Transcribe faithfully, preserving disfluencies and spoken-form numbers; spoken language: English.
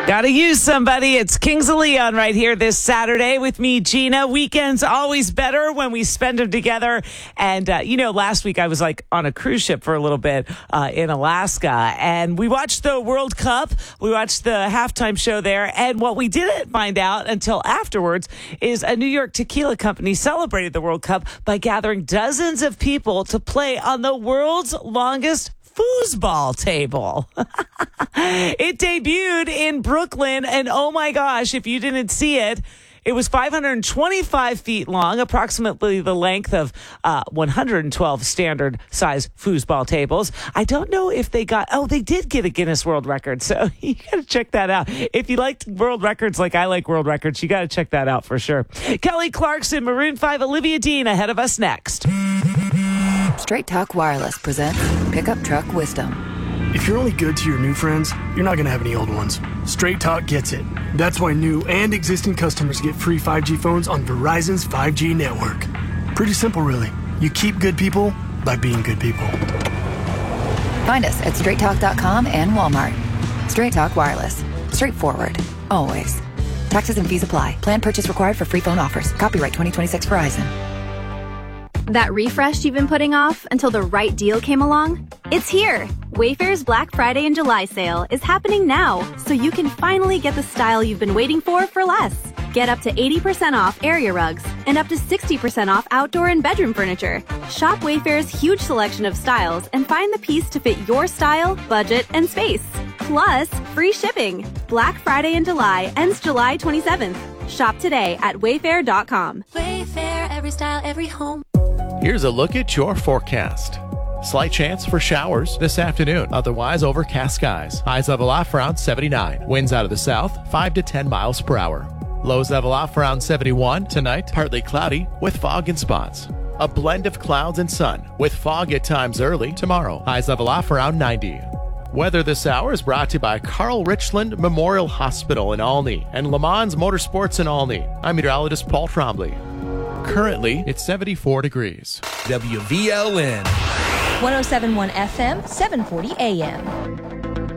Gotta use somebody. It's Kings of Leon right here this Saturday with me, Gina. Weekends always better when we spend them together. And, uh, you know, last week I was like on a cruise ship for a little bit uh, in Alaska. And we watched the World Cup. We watched the halftime show there. And what we didn't find out until afterwards is a New York tequila company celebrated the World Cup by gathering dozens of people to play on the world's longest foosball table. It debuted in Brooklyn, and oh my gosh, if you didn't see it, it was five hundred twenty-five feet long, approximately the length of uh, one hundred twelve standard size foosball tables. I don't know if they got, oh, they did get a Guinness World Record, so you got to check that out. If you liked world records like I like world records, you got to check that out for sure. Kelly Clarkson, Maroon five, Olivia Dean ahead of us next. Straight Talk Wireless presents Pickup Truck Wisdom. If you're only good to your new friends, you're not going to have any old ones. Straight Talk gets it. That's why new and existing customers get free five G phones on Verizon's five G network. Pretty simple, really. You keep good people by being good people. Find us at straight talk dot com and Walmart. Straight Talk Wireless. Straightforward. Always. Taxes and fees apply. Plan purchase required for free phone offers. Copyright twenty twenty-six Verizon. That refresh you've been putting off until the right deal came along? It's here! Wayfair's Black Friday and July sale is happening now, so you can finally get the style you've been waiting for for less. Get up to eighty percent off area rugs and up to sixty percent off outdoor and bedroom furniture. Shop Wayfair's huge selection of styles and find the piece to fit your style, budget, and space. Plus, free shipping. Black Friday in July ends July twenty-seventh. Shop today at wayfair dot com. Wayfair, every style, every home. Here's a look at your forecast. Slight chance for showers this afternoon. Otherwise, overcast skies. Highs level off around seventy-nine. Winds out of the south, five to ten miles per hour. Lows level off around seventy-one. Tonight, partly cloudy with fog in spots. A blend of clouds and sun with fog at times early. Tomorrow, highs level off around ninety. Weather this hour is brought to you by Carl Richland Memorial Hospital in Olney and Le Mans Motorsports in Olney. I'm meteorologist Paul Trombley. Currently, it's seventy-four degrees. W V L N one oh seven point one F M, seven forty A M.